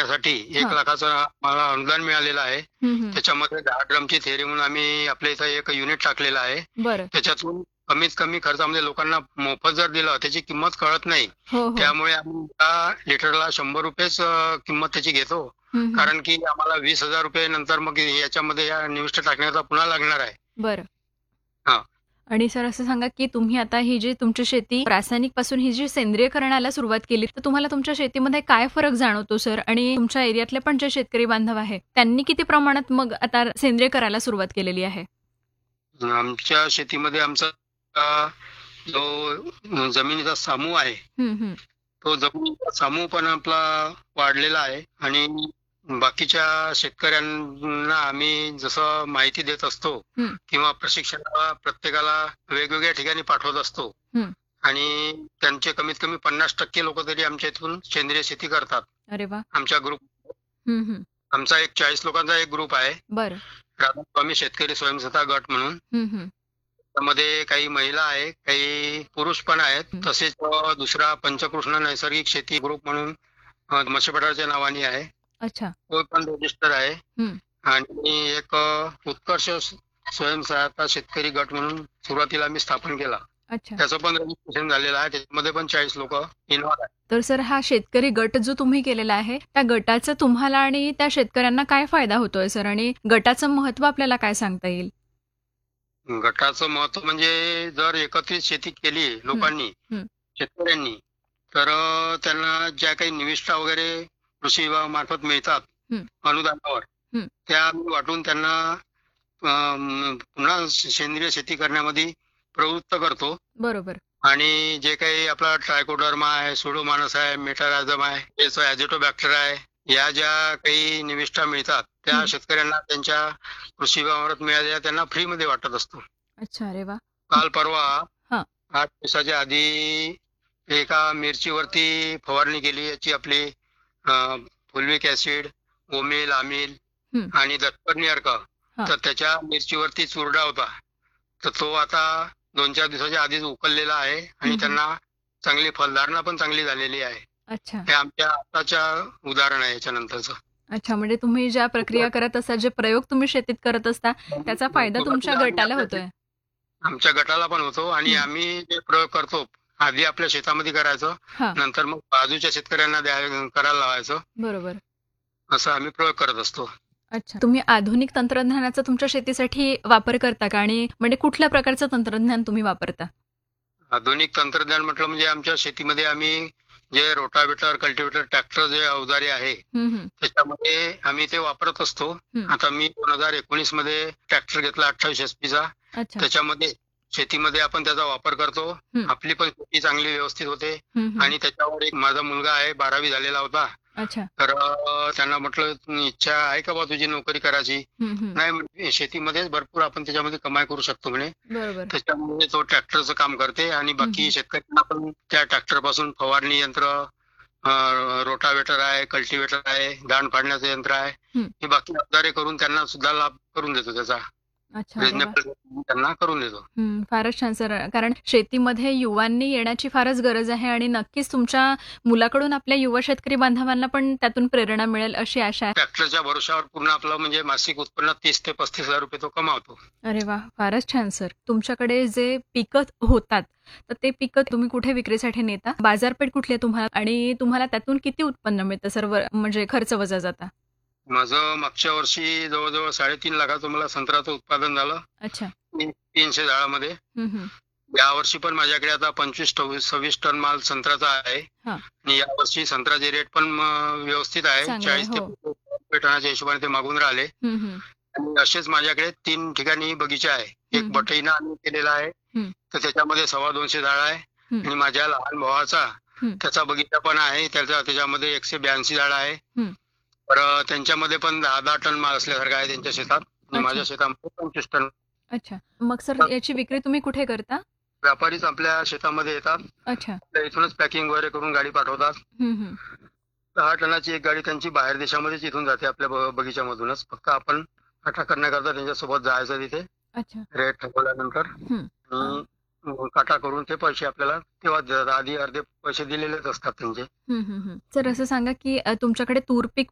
टाकण्यासाठी हा. 1,00,000चं मला अनुदान मिळालेलं आहे. हम्म. त्याच्यामध्ये 10 ड्रमची थेअरी म्हणून आम्ही आपल्या इथं एक युनिट टाकलेलं आहे. बरं. त्याच्यातून कमीत कमी खर्चामध्ये लोकांना मोफत जर दिलं त्याची किंमत कळत नाही. हो हो. त्यामुळे आम्ही एका लिटरला 100 रुपयेच किंमत त्याची घेतो. हम्म. कारण की आम्हाला 20,000 रुपये नंतर मग याच्यामध्ये या निविष्ठा टाकण्याचा पुन्हा लागणार आहे. बरं. हा. आणि सर असं सांगा की तुम्ही आता ही जी तुमची शेती रासायनिक पासून ही जी सेंद्रियकरणाला सुरुवात केली तर तुम्हाला तुमच्या शेतीमध्ये काय फरक जाणवतो सर? आणि तुमच्या एरियातले पण जे शेतकरी बांधव आहे त्यांनी किती प्रमाणात मग आता सेंद्रिय करायला सुरुवात केलेली आहे? आमच्या शेतीमध्ये आमचा जो जमिनीचा सामू आहे हम्म. तो जमिनीचा सामू पण आपला वाढलेला आहे. आणि बाकीच्या शेतकऱ्यांना आम्ही जसं माहिती देत असतो हम्म. किंवा प्रशिक्षणाला प्रत्येकाला वेगवेगळ्या ठिकाणी पाठवत असतो. हम्म. आणि त्यांचे कमीत कमी 50% लोक तरी आमच्या इथून सेंद्रिय शेती करतात. अरे वा. आमच्या ग्रुप हम्म. आमचा एक 40 लोकांचा एक ग्रुप आहे, बरं. राधास्वामी शेतकरी स्वयंसहायता गट म्हणून. हम्म. त्यामध्ये काही महिला आहे, काही पुरुष पण आहेत. हं. तसेच दुसरा पंचकृष्ण नैसर्गिक शेती ग्रुप म्हणून मत्स्यपठारच्या नावाने आहे, अच्छा. तो पण रजिस्टर आहे. हं. आणि एक उत्कर्ष स्वयंसहायता शेतकरी गट म्हणून सुरुवातीला आम्ही स्थापन केला. अच्छा. त्याचं पण रजिस्ट्रेशन झालेलं आहे. त्याच्यामध्ये पण 40 लोक इन्व्हॉल्व आहेत. तर सर हा शेतकरी गट जो तुम्ही केलेला आहे त्या गटाचा तुम्हाला आणि त्या शेतकऱ्यांना काय फायदा होतोय सर? आणि गटाचं महत्व आपल्याला काय सांगता येईल? गटाचं महत्व म्हणजे जर एकत्रित शेती केली लोकांनी, हं. शेतकऱ्यांनी, तर त्यांना ज्या काही निविष्ठा वगैरे कृषी विभागामार्फत मिळतात हं. अनुदानावर, हं. त्या आम्ही वाटून त्यांना पुन्हा सेंद्रिय शेती करण्यामध्ये प्रवृत्त करतो. बरोबर. आणि जे काही आपला ट्रायकोडर्मा आहे, सुडोमॉनास आहे, मेटारायझम आहे, ॲझोटोबॅक्टर आहे, या ज्या काही निविष्ठा मिळतात त्या हं. शेतकऱ्यांना त्यांच्या कृषी विभागामार्फत मिळालेल्या त्यांना फ्रीमध्ये वाटत असतो. अच्छा. अरे वा. काल परवा हां. 8 दिवसाच्या आधी एका मिरचीवरती फवारणी केली. याची आपली फुलविक ऍसिड, ओमेल, आमिल हं. आणि दत्पर्णी अर्क. हां. तर त्याच्या मिरचीवरती चुरडा होता. तर तो आता 2-4 दिवसाच्या आधीच उकललेला आहे आणि हं. त्यांना चांगली फलधारणा पण चांगली झालेली आहे. अच्छा. हे आमच्या आताच्या उदाहरण आहे याच्यानंतरचं. अच्छा. म्हणजे तुम्ही ज्या प्रक्रिया करत असता, जे प्रयोग तुम्ही शेतीत करत असता त्याचा फायदा तुमच्या गटाला होतोय. आमच्या गटाला पण होतो. आणि हं. आम्ही जे प्रयोग करतो आधी आपल्या शेतामध्ये करायचं, हां. नंतर मग बाजूच्या शेतकऱ्यांना करायला लावायचं. बरोबर. असं आम्ही प्रयोग करत असतो. अच्छा. तुम्ही आधुनिक तंत्रज्ञानाचा तुमच्या शेतीसाठी वापर करता का? आणि म्हणजे कुठल्या प्रकारचं तंत्रज्ञान तुम्ही वापरता? आधुनिक तंत्रज्ञान म्हटलं म्हणजे आमच्या शेतीमध्ये आम्ही जे रोटावेटर, कल्टिवेटर, ट्रॅक्टर जे अवजारे आहे हं. त्याच्यामध्ये आम्ही ते वापरत असतो. हं. आता मी 2019 मध्ये ट्रॅक्टर घेतला 28 HP चा. अच्छा. त्याच्यामध्ये शेतीमध्ये आपण त्याचा वापर करतो. हं. आपली पण शेती चांगली व्यवस्थित होते. हं. आणि त्याच्यावर एक माझा मुलगा आहे, 12वी झालेला होता. अच्छा. तर त्यांना म्हटलं इच्छा आहे का बा तुझी नोकरी करायची? हं. नाही म्हणे, शेतीमध्येच भरपूर आपण त्याच्यामध्ये कमाई करू शकतो म्हणे. बरोबर. त्याच्यामुळे तो ट्रॅक्टरचं काम करते. आणि बाकी शेतकऱ्यांना पण त्या ट्रॅक्टर पासून फवारणी यंत्र, रोटावेटर आहे, कल्टिवेटर आहे, दाण फाडण्याचं यंत्र आहे, हं. हे बाकी अवजारे करून त्यांना सुद्धा लाभ करून देतो. त्याचा अच्छा. अरे वा. रिजनेबल त्यांना करून देतो. फारच छान सर. कारण शेतीमध्ये युवांनी येण्याची फारच गरज आहे आणि नक्कीच तुमच्या मुलाकडून आपल्या युवा शेतकरी बांधवांना पण त्यातून प्रेरणा मिळेल अशी आशा आहे. ट्रॅक्टरच्या भरोशावर पूर्ण आपलं म्हणजे मासिक उत्पन्न 30 ते 35 हजार रुपये तो कमावतो. अरे वा. फारच छान सर. तुमच्याकडे जे पिकं होतात तर ते पिकं तुम्ही कुठे विक्रीसाठी नेता? बाजारपेठ कुठली आहे तुम्हाला? आणि तुम्हाला त्यातून किती उत्पन्न मिळतं सर? म्हणजे खर्च वजा जाता? माझं मागच्या वर्षी जवळजवळ 3.5 लाखाचं मला संत्र्याचं उत्पादन झालं. अच्छा. 300 झाडामध्ये. हं. यावर्षी पण माझ्याकडे आता 25-26 टन माल संत्र्याचा आहे. हां. आणि यावर्षी संत्र्याचे रेट पण व्यवस्थित आहे. चांगलं आहे. 40 ते हो. 50 रुपये टनाच्या हिशोबाने ते मागून राहिले. हं. आणि असेच माझ्याकडे 3 ठिकाणी बगीचा आहे. एक हं. बटईनं आम्ही केलेला आहे. हं. तर त्याच्यामध्ये 250 झाड आहे. हं. आणि माझ्या लहान भावाचा हं. त्याचा बगीचा पण आहे. त्याच्यामध्ये 182 झाड आहे. हं. तर त्यांच्यामध्ये पण 10-10 टन माल असल्यासारखं आहे त्यांच्या शेतात. आणि माझ्या अच्छा. शेतामध्ये 25 टन. अच्छा. मग सर याची विक्री तुम्ही कुठे करता? व्यापारीच आपल्या शेतामध्ये येतात. अच्छा. आपल्या इथूनच पॅकिंग वगैरे करून गाडी पाठवतात. हं. 10 टनाची एक गाडी त्यांची बाहेर देशामध्येच इथून जाते आपल्या बगीच्यामधूनच. फक्त आपण काटा करण्याकरता त्यांच्यासोबत जायचं तिथे अच्छा. रेट ठरवल्यानंतर. हं. आणि काटा करून ते पैसे आपल्याला तेव्हा देतात. आधी अर्धे पैसे दिलेलेच असतात त्यांचे. सर असं सांगा की तुमच्याकडे तूर पीक